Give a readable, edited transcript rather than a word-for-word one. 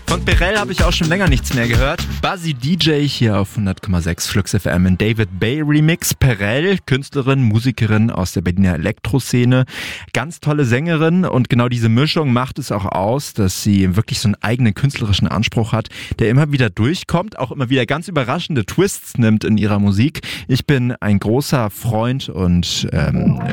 Von Perrell habe ich auch schon länger nichts mehr gehört. Buzzy DJ hier auf 100,6 Flux FM in David Bay Remix. Perrell, Künstlerin, Musikerin aus der Berliner Elektroszene. Ganz tolle Sängerin und genau diese Mischung macht es auch aus, dass sie wirklich so einen eigenen künstlerischen Anspruch hat, der immer wieder durchkommt, auch immer wieder ganz überraschende Twists nimmt in ihrer Musik. Ich bin ein großer Freund und